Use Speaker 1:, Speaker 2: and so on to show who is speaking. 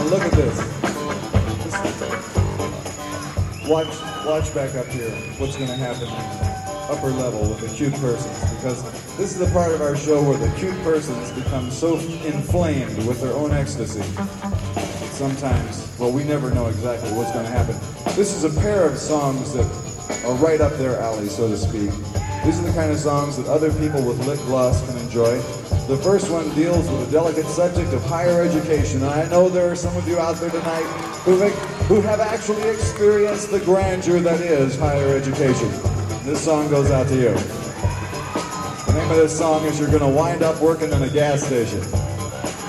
Speaker 1: look at this. Watch back up here. What's going to happen upper level with the cute persons, because this is the part of our show where the cute persons become so inflamed with their own ecstasy. Sometimes, well, we never know exactly what's going to happen. This is a pair of songs that are right up their alley, so to speak. These are the kind of songs that other people with lip gloss can enjoy. The first one deals with a delicate subject of higher education, and I know there are some of you out there tonight who have actually experienced the grandeur that is higher education. This song goes out to you. The name of this song is You're Gonna Wind Up Working in a Gas Station.